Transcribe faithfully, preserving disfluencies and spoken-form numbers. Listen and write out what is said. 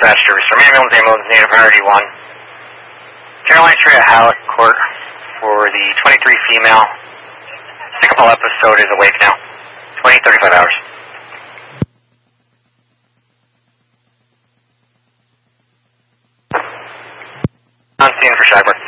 dispatch service from ambulance, ambulance, native priority one. Caroline Street at Halleck Court for the twenty-three female. Sick call episode is awake now. twenty, thirty-five hours. On scene for Shagler.